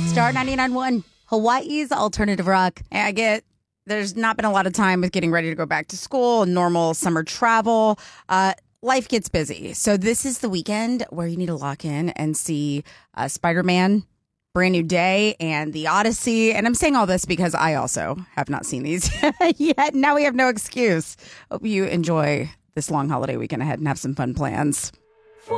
Star 99.1, Hawaii's alternative rock. And I get there's not been a lot of time with getting ready to go back to school, normal summer travel. Life gets busy. So this is the weekend where you need to lock in and see Spider-Man, Brand New Day, and The Odyssey. And I'm saying all this because I also have not seen these yet. Now we have no excuse. Hope you enjoy this long holiday weekend ahead and have some fun plans.